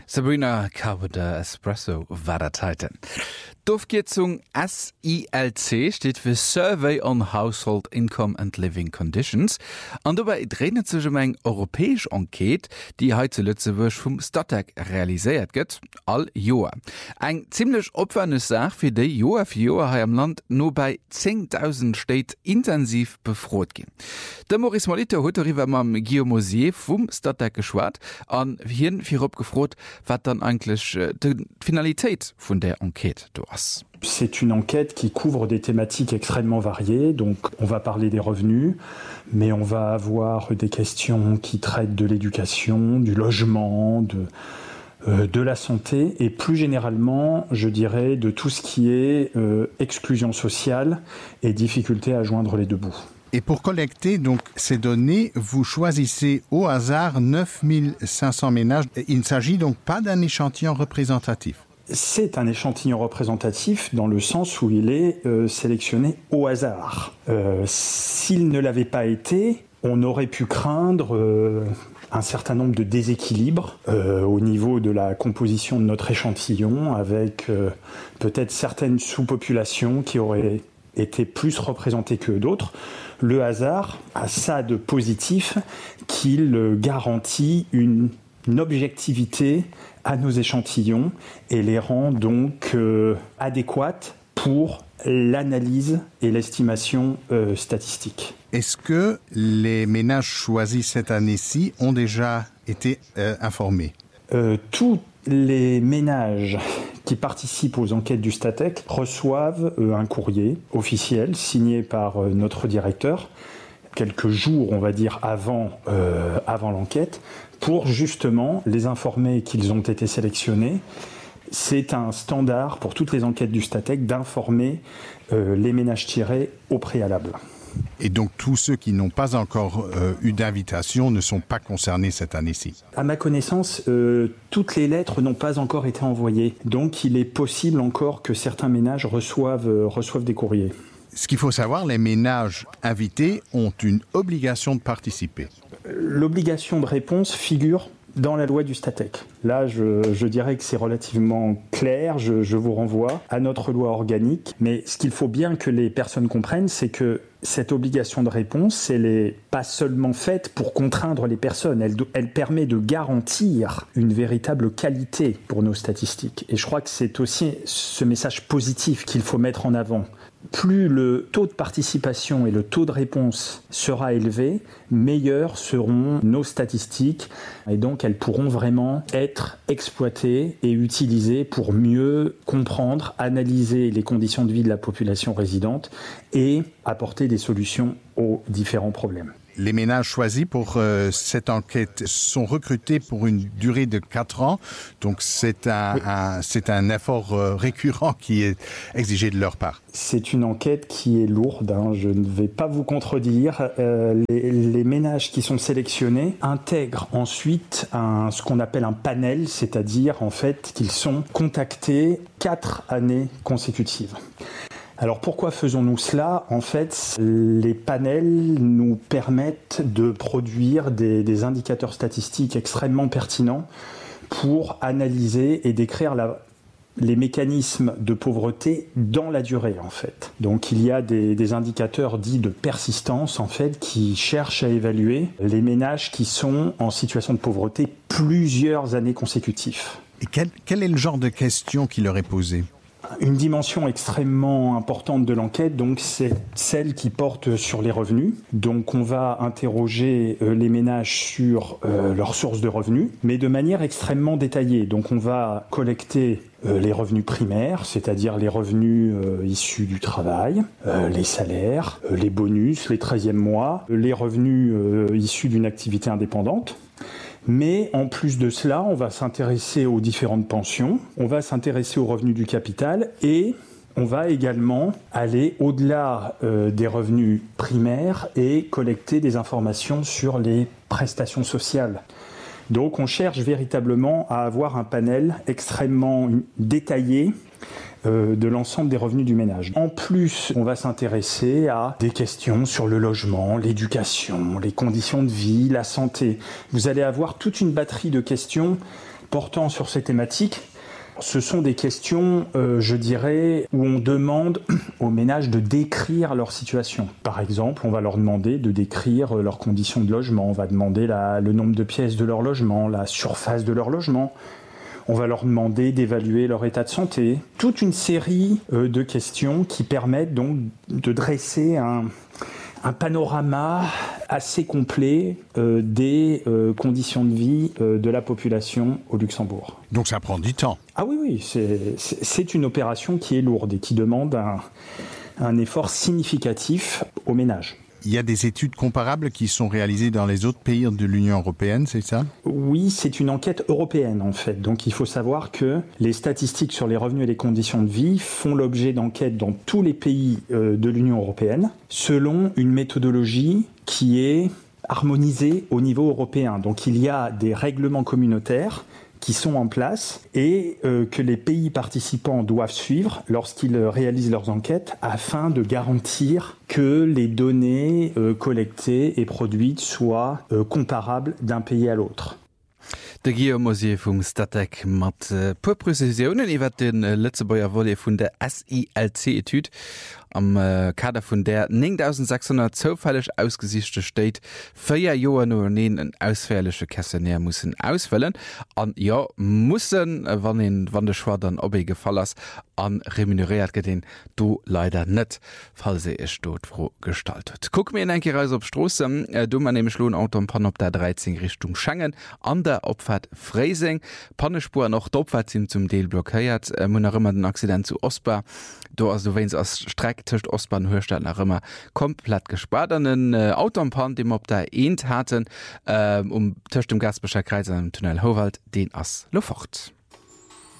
Sabrina Carpenter Espresso war der Titan. D'Aufgetzung SILC steht für Survey on Household Income and Living Conditions. Und dabei dreht sich eng europäisch Enquete, die heute Lützeburg vom Stadtec realisiert wird, all Joa. Eng ziemlich opwändige Sache für die Joa für Joa hier im Land nur bei 10.000 Städten intensiv befragt gehen. Der Maurice Molite hat darüber mit Guillaume Mosier vom Stadtec geschwart und hier für gefragt, was dann eigentlich die Finalität von der Enquete ist. C'est une enquête qui couvre des thématiques extrêmement variées. Donc, on va parler des revenus, mais on va avoir des questions qui traitent de l'éducation, du logement, de la santé et plus généralement, je dirais, de tout ce qui est exclusion sociale et difficulté à joindre les deux bouts. Et pour collecter donc ces données, vous choisissez au hasard 9500 ménages. Il ne s'agit donc pas d'un échantillon représentatif. C'est un échantillon représentatif dans le sens où il est sélectionné au hasard. S'il ne l'avait pas été, on aurait pu craindre un certain nombre de déséquilibres au niveau de la composition de notre échantillon avec peut-être certaines sous-populations qui auraient été plus représentées que d'autres. Le hasard a ça de positif qu'il garantit une objectivité à nos échantillons et les rend donc adéquates pour l'analyse et l'estimation statistique. Est-ce que les ménages choisis cette année-ci ont déjà été informés? Tous les ménages qui participent aux enquêtes du Stadtec reçoivent un courrier officiel signé par notre directeur quelques jours, on va dire, avant l'enquête, pour justement les informer qu'ils ont été sélectionnés. C'est un standard pour toutes les enquêtes du Stadtec d'informer les ménages tirés au préalable. Et donc tous ceux qui n'ont pas encore eu d'invitation ne sont pas concernés cette année-ci? À ma connaissance, toutes les lettres n'ont pas encore été envoyées. Donc il est possible encore que certains ménages reçoivent des courriers. Ce qu'il faut savoir, les ménages invités ont une obligation de participer. L'obligation de réponse figure dans la loi du Stadtec. Là, je dirais que c'est relativement clair. Je vous renvoie à notre loi organique. Mais ce qu'il faut bien que les personnes comprennent, c'est que cette obligation de réponse, elle n'est pas seulement faite pour contraindre les personnes. Elle permet de garantir une véritable qualité pour nos statistiques. Et je crois que c'est aussi ce message positif qu'il faut mettre en avant. Plus le taux de participation et le taux de réponse sera élevé, meilleures seront nos statistiques et donc elles pourront vraiment être exploitées et utilisées pour mieux comprendre, analyser les conditions de vie de la population résidente et apporter des solutions aux différents problèmes. Les ménages choisis pour cette enquête sont recrutés pour une durée de 4 ans. Donc c'est un effort récurrent qui est exigé de leur part. C'est une enquête qui est lourde, je ne vais pas vous contredire. Les ménages qui sont sélectionnés intègrent ensuite ce qu'on appelle un panel, c'est-à-dire en fait qu'ils sont contactés 4 années consécutives. Alors pourquoi faisons-nous cela? En fait, les panels nous permettent de produire des indicateurs statistiques extrêmement pertinents pour analyser et décrire les mécanismes de pauvreté dans la durée, en fait. Donc il y a des indicateurs dits de persistance, en fait, qui cherchent à évaluer les ménages qui sont en situation de pauvreté plusieurs années consécutives. Et quel est le genre de questions qui leur est posée? Une dimension extrêmement importante de l'enquête, donc, c'est celle qui porte sur les revenus. Donc, on va interroger les ménages sur leurs sources de revenus, mais de manière extrêmement détaillée. Donc, on va collecter les revenus primaires, c'est-à-dire les revenus issus du travail, les salaires, les bonus, les 13e mois, les revenus issus d'une activité indépendante. Mais en plus de cela, on va s'intéresser aux différentes pensions, on va s'intéresser aux revenus du capital et on va également aller au-delà des revenus primaires et collecter des informations sur les prestations sociales. Donc on cherche véritablement à avoir un panel extrêmement détaillé de l'ensemble des revenus du ménage. En plus, on va s'intéresser à des questions sur le logement, l'éducation, les conditions de vie, la santé. Vous allez avoir toute une batterie de questions portant sur ces thématiques, ce sont des questions, je dirais, où on demande aux ménages de décrire leur situation. Par exemple, on va leur demander de décrire leurs conditions de logement, on va demander le nombre de pièces de leur logement, la surface de leur logement. On va leur demander d'évaluer leur état de santé. Toute une série de questions qui permettent donc de dresser un panorama assez complet des conditions de vie de la population au Luxembourg. Donc ça prend du temps. Ah oui, c'est une opération qui est lourde et qui demande un effort significatif aux ménages. Il y a des études comparables qui sont réalisées dans les autres pays de l'Union européenne, c'est ça? Oui, c'est une enquête européenne en fait. Donc il faut savoir que les statistiques sur les revenus et les conditions de vie font l'objet d'enquêtes dans tous les pays de l'Union européenne selon une méthodologie qui est harmonisée au niveau européen. Donc il y a des règlements communautaires qui sont en place et que les pays participants doivent suivre lorsqu'ils réalisent leurs enquêtes afin de garantir que les données collectées et produites soient comparables d'un pays à l'autre. De Guillaume Osier vum Statek mat pu Präzisionen iwwer den Lützebauer Wolle vun der SILC-Etyd am Kader vun der 9600 zofällig ausgesichte steht 4 Joer no neen en ausfälesche Kestionär mussssen auswellen an ja mussssen wann de Schwadern ob gefall ass an remuneriert gedin du leider net fall se e stot froh gestaltet. Guck mir en enke Reise opstrossen du man nämlich Lohn Auto Pan op der 13 Richtung Schengen an der Opfahrt Freising Pannespur noch d'Opfahrt sinn zum Deel blockéiert mun immer den Accident zu Osbar do as du wennns as Streck cht Ostbahn Hörstellen nach immer komplett gespart an den Autopan dem op der eenent hatten töcht dem Gasbecher Kreis am Tunnel Howald den ass lo fort.